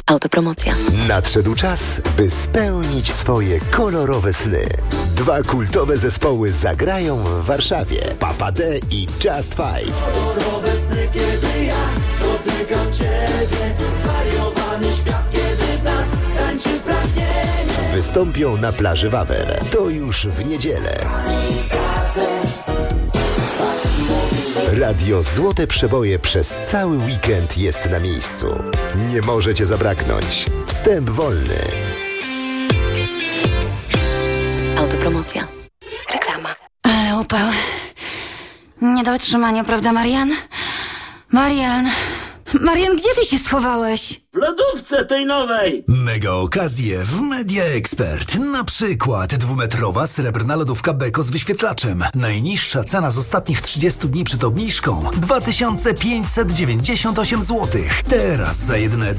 Autopromocja. Nadszedł czas, by spełnić swoje kolorowe sny. 2 kultowe zespoły zagrają w Warszawie. Papa D i Just Five. Kolorowe sny, kiedy ja dotykam Ciebie. Zwariowany świat, kiedy w nas tańczy pragnienie. Wystąpią na plaży Wawer. To już w niedzielę. Radio Złote Przeboje przez cały weekend jest na miejscu. Nie możecie zabraknąć. Wstęp wolny. Autopromocja. Reklama. Ale upał. Nie do wytrzymania, prawda, Marian? Marian, gdzie ty się schowałeś? W lodówce tej nowej! Mega okazje w Media Expert. Na przykład 2-metrowa srebrna lodówka Beko z wyświetlaczem. Najniższa cena z ostatnich 30 dni przed obniżką 2598 zł. Teraz za jedyne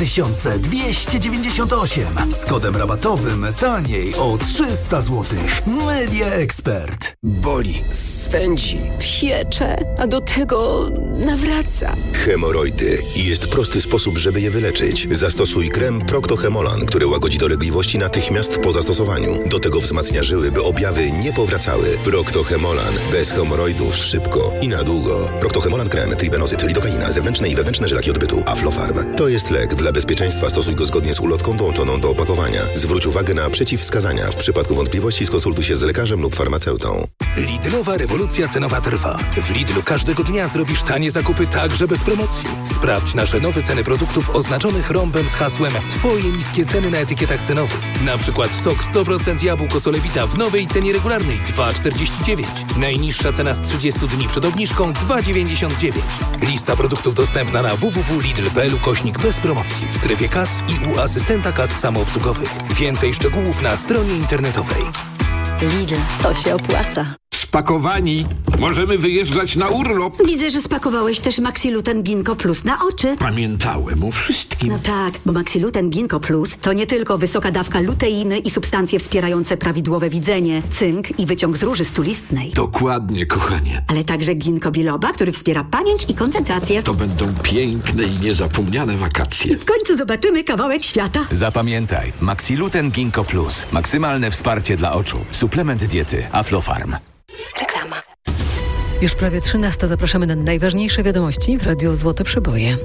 2298. Z kodem rabatowym taniej o 300 zł. Media Expert. Boli, swędzi, piecze, a do tego nawraca. Hemoroidy. I jest prosty sposób, żeby je wyleczyć. Zastosuj krem Procto-Hemolan, który łagodzi dolegliwości natychmiast po zastosowaniu. Do tego wzmacnia żyły, by objawy nie powracały. Procto-Hemolan. Bez hemoroidów szybko i na długo. Procto-Hemolan krem, tribenozyt, lidokaina, zewnętrzne i wewnętrzne żylaki odbytu. Aflofarm. To jest lek. Dla bezpieczeństwa stosuj go zgodnie z ulotką dołączoną do opakowania. Zwróć uwagę na przeciwwskazania. W przypadku wątpliwości skonsultuj się z lekarzem lub farmaceutą. Lidlowa rewolucja cenowa trwa. W Lidlu każdego dnia zrobisz tanie zakupy także bez promocji. Sprawdź nasze nowe ceny produktów oznaczonych rąbem z hasłem Twoje niskie ceny na etykietach cenowych. Na przykład sok 100% jabłko Solewita w nowej cenie regularnej 2,49. Najniższa cena z 30 dni przed obniżką 2,99. Lista produktów dostępna na www.lidl.pl/. bez promocji w strefie kas i u asystenta kas samoobsługowych. Więcej szczegółów na stronie internetowej. Lidl, to się opłaca. Spakowani. Możemy wyjeżdżać na urlop. Widzę, że spakowałeś też Maxiluten Ginkgo Plus na oczy. Pamiętałem o wszystkim. No tak, bo Maxiluten Ginkgo Plus to nie tylko wysoka dawka luteiny i substancje wspierające prawidłowe widzenie, cynk i wyciąg z róży stulistnej. Dokładnie, kochanie. Ale także ginkgo biloba, który wspiera pamięć i koncentrację. To będą piękne i niezapomniane wakacje. I w końcu zobaczymy kawałek świata. Zapamiętaj, Maxiluten Ginkgo Plus. Maksymalne wsparcie dla oczu. Suplement diety Aflofarm. Reklama. Już prawie 13:00. Zapraszamy na najważniejsze wiadomości w Radiu Złote Przeboje.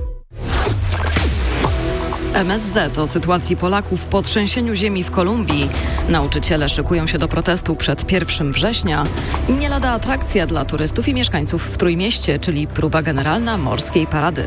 MSZ o sytuacji Polaków po trzęsieniu ziemi w Kolumbii. Nauczyciele szykują się do protestu przed 1 września. Nie lada atrakcja dla turystów i mieszkańców w Trójmieście, czyli próba generalna morskiej parady.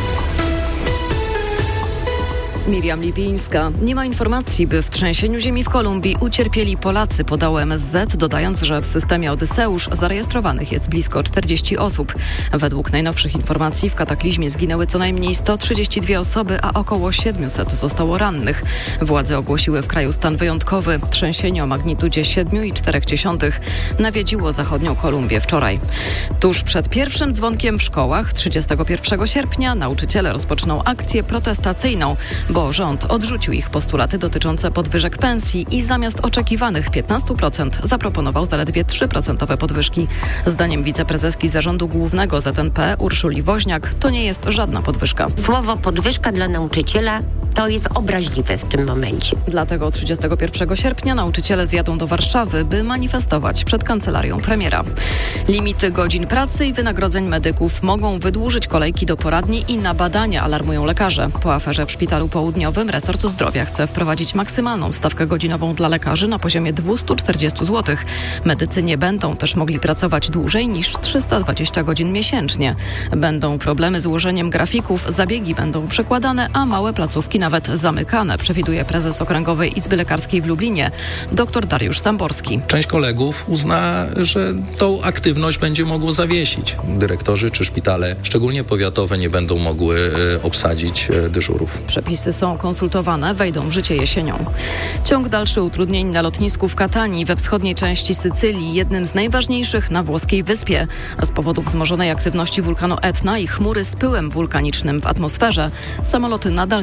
Miriam Lipińska. Nie ma informacji, by w trzęsieniu ziemi w Kolumbii ucierpieli Polacy, podało MSZ, dodając, że w systemie Odyseusz zarejestrowanych jest blisko 40 osób. Według najnowszych informacji w kataklizmie zginęły co najmniej 132 osoby, a około 700 zostało rannych. Władze ogłosiły w kraju stan wyjątkowy. Trzęsienie o magnitudzie 7,4 nawiedziło zachodnią Kolumbię wczoraj. Tuż przed pierwszym dzwonkiem w szkołach 31 sierpnia nauczyciele rozpoczną akcję protestacyjną, bo rząd odrzucił ich postulaty dotyczące podwyżek pensji i zamiast oczekiwanych 15% zaproponował zaledwie 3% podwyżki. Zdaniem wiceprezeski Zarządu Głównego ZNP Urszuli Woźniak to nie jest żadna podwyżka. Słowo podwyżka dla nauczyciela to jest obraźliwe w tym momencie. Dlatego 31 sierpnia nauczyciele zjadą do Warszawy, by manifestować przed kancelarią premiera. Limity godzin pracy i wynagrodzeń medyków mogą wydłużyć kolejki do poradni i na badania, alarmują lekarze. Po aferze w Szpitalu Południowym resort zdrowia chce wprowadzić maksymalną stawkę godzinową dla lekarzy na poziomie 240 zł. Medycy nie będą też mogli pracować dłużej niż 320 godzin miesięcznie. Będą problemy z ułożeniem grafików, zabiegi będą przekładane, a małe placówki nawet zamykane, przewiduje prezes Okręgowej Izby Lekarskiej w Lublinie, dr Dariusz Samborski. Część kolegów uzna, że tą aktywność będzie mogło zawiesić. Dyrektorzy czy szpitale, szczególnie powiatowe, nie będą mogły obsadzić dyżurów. Przepisy są konsultowane, wejdą w życie jesienią. Ciąg dalszy utrudnień na lotnisku w Katanii we wschodniej części Sycylii, jednym z najważniejszych na włoskiej wyspie. Z powodu wzmożonej aktywności wulkanu Etna i chmury z pyłem wulkanicznym w atmosferze, samoloty nadal nie mogą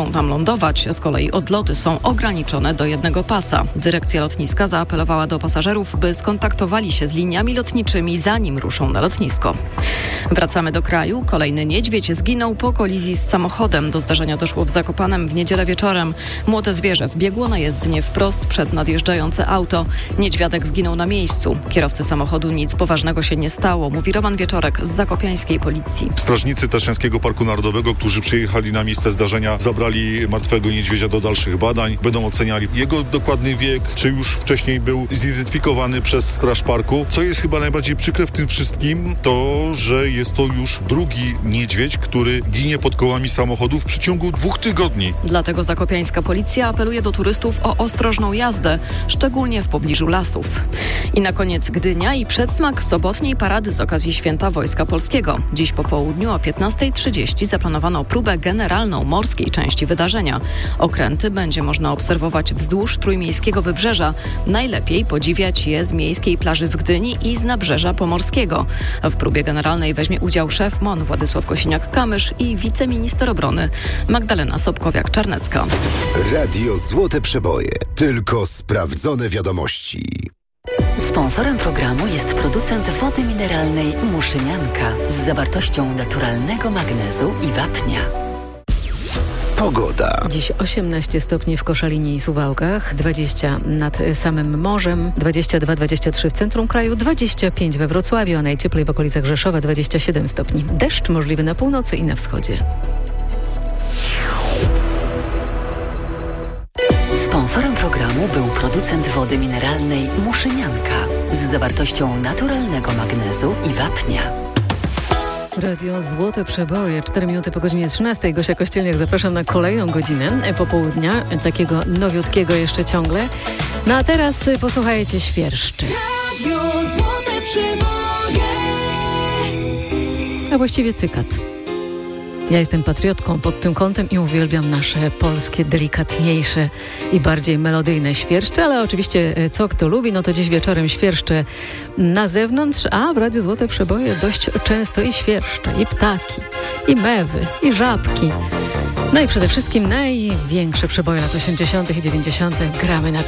mogą tam lądować. Z kolei odloty są ograniczone do jednego pasa. Dyrekcja lotniska zaapelowała do pasażerów, by skontaktowali się z liniami lotniczymi, zanim ruszą na lotnisko. Wracamy do kraju. Kolejny niedźwiedź zginął po kolizji z samochodem. Do zdarzenia doszło w Zakopanem w niedzielę wieczorem. Młode zwierzę wbiegło na jezdnię wprost przed nadjeżdżające auto. Niedźwiadek zginął na miejscu. Kierowcy samochodu nic poważnego się nie stało, mówi Roman Wieczorek z zakopiańskiej policji. Strażnicy Tatrzańskiego Parku Narodowego, którzy przyjechali na miejsce zdarzenia, zabrali martwego niedźwiedzia do dalszych badań. Będą oceniali jego dokładny wiek, czy już wcześniej był zidentyfikowany przez Straż Parku. Co jest chyba najbardziej przykre w tym wszystkim, to, że jest to już drugi niedźwiedź, który ginie pod kołami samochodów w przeciągu 2 tygodni. Dlatego zakopiańska policja apeluje do turystów o ostrożną jazdę, szczególnie w pobliżu lasów. I na koniec Gdynia i przedsmak sobotniej parady z okazji Święta Wojska Polskiego. Dziś po południu o 15:30 zaplanowano próbę generalną morskiej części wydarzenia. Okręty będzie można obserwować wzdłuż trójmiejskiego wybrzeża. Najlepiej podziwiać je z miejskiej plaży w Gdyni i z nabrzeża pomorskiego. W próbie generalnej weźmie udział szef MON Władysław Kosiniak-Kamysz i wiceminister obrony Magdalena Sobkowiak-Czarnecka. Radio Złote Przeboje. Tylko sprawdzone wiadomości. Sponsorem programu jest producent wody mineralnej Muszynianka z zawartością naturalnego magnezu i wapnia. Pogoda. Dziś 18 stopni w Koszalinie i Suwałkach, 20 nad samym morzem, 22-23 w centrum kraju, 25 we Wrocławiu, a najcieplej w okolicach Rzeszowa 27 stopni. Deszcz możliwy na północy i na wschodzie. Sponsorem programu był producent wody mineralnej Muszynianka z zawartością naturalnego magnezu i wapnia. Radio Złote Przeboje, 4 minuty po godzinie 13. Gosia Kościelniak, zapraszam na kolejną godzinę popołudnia, takiego nowiutkiego jeszcze ciągle. No a teraz posłuchajcie świerszczy. Radio Złote Przeboje. A właściwie cykat. Ja jestem patriotką pod tym kątem i uwielbiam nasze polskie, delikatniejsze i bardziej melodyjne świerszcze, ale oczywiście co kto lubi, no to dziś wieczorem świerszcze na zewnątrz, a w Radiu Złote Przeboje dość często i świerszcze, i ptaki, i mewy, i żabki. No i przede wszystkim największe przeboje lat 80. i 90. gramy na